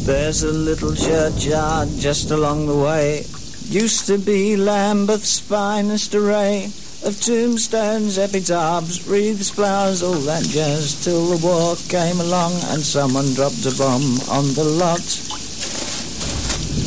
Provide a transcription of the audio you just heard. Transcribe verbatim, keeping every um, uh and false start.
There's a little churchyard just along the way. Used to be Lambeth's finest array of tombstones, epitaphs, wreaths, flowers, all that jazz, till the war came along and someone dropped a bomb on the lot.